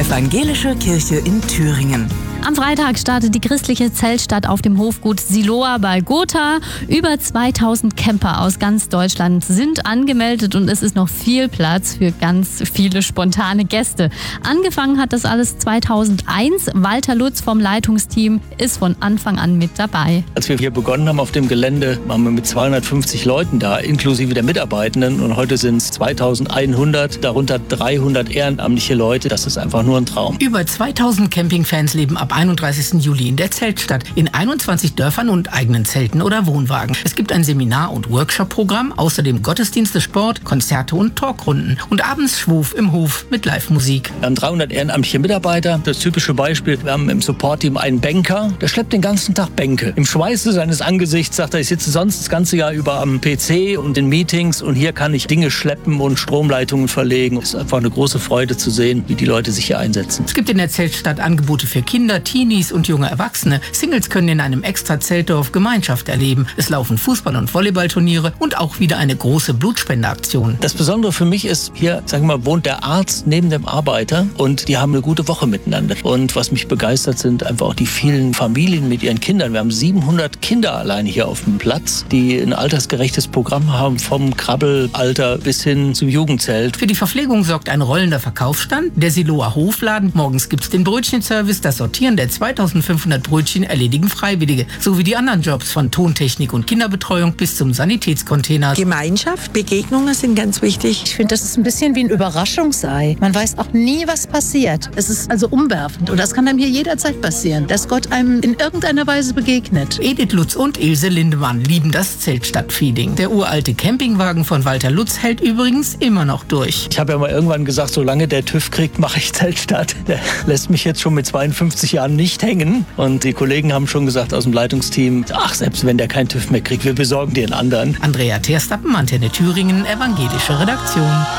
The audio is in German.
Evangelische Kirche in Thüringen. Am Freitag startet die christliche Zeltstadt auf dem Hofgut Siloa bei Gotha. Über 2000 Camper aus ganz Deutschland sind angemeldet und es ist noch viel Platz für ganz viele spontane Gäste. Angefangen hat das alles 2001. Walter Lutz vom Leitungsteam ist von Anfang an mit dabei. Als wir hier begonnen haben auf dem Gelände, waren wir mit 250 Leuten da, inklusive der Mitarbeitenden. Und heute sind es 2100, darunter 300 ehrenamtliche Leute. Das ist einfach nur ein Traum. Über 2000 Campingfans leben ab 31. Juli in der Zeltstadt, in 21 Dörfern und eigenen Zelten oder Wohnwagen. Es gibt ein Seminar- und Workshop-Programm, außerdem Gottesdienste, Sport, Konzerte und Talkrunden. Und abends Schwuf im Hof mit Live-Musik. Wir haben 300 ehrenamtliche Mitarbeiter. Das typische Beispiel, wir haben im Support-Team einen Banker, der schleppt den ganzen Tag Bänke. Im Schweiße seines Angesichts sagt er, ich sitze sonst das ganze Jahr über am PC und in Meetings und hier kann ich Dinge schleppen und Stromleitungen verlegen. Es ist einfach eine große Freude zu sehen, wie die Leute sich hier einsetzen. Es gibt in der Zeltstadt Angebote für Kinder, Teenies und junge Erwachsene. Singles können in einem extra Zeltdorf Gemeinschaft erleben. Es laufen Fußball- und Volleyballturniere und auch wieder eine große Blutspendeaktion. Das Besondere für mich ist, hier, sagen wir mal, wohnt der Arzt neben dem Arbeiter und die haben eine gute Woche miteinander. Und was mich begeistert, sind einfach auch die vielen Familien mit ihren Kindern. Wir haben 700 Kinder alleine hier auf dem Platz, die ein altersgerechtes Programm haben, vom Krabbelalter bis hin zum Jugendzelt. Für die Verpflegung sorgt ein rollender Verkaufsstand, der Siloa Hofladen. Morgens gibt's den Brötchenservice, das Sortieren der 2500 Brötchen erledigen Freiwillige, sowie die anderen Jobs von Tontechnik und Kinderbetreuung bis zum Sanitätscontainer. Gemeinschaft, Begegnungen sind ganz wichtig. Ich finde, das ist ein bisschen wie ein Überraschungsei. Man weiß auch nie, was passiert. Es ist also umwerfend und das kann einem hier jederzeit passieren, dass Gott einem in irgendeiner Weise begegnet. Edith Lutz und Ilse Lindemann lieben das Zeltstadt-Feeling. Der uralte Campingwagen von Walter Lutz hält übrigens immer noch durch. Ich habe ja mal irgendwann gesagt, solange der TÜV kriegt, mache ich Zeltstadt. Der lässt mich jetzt schon mit 52 Jahren nicht hängen. Und die Kollegen haben schon gesagt aus dem Leitungsteam, ach, selbst wenn der keinen TÜV mehr kriegt, wir besorgen dir einen anderen. Andrea Terstappen, Antenne Thüringen, evangelische Redaktion.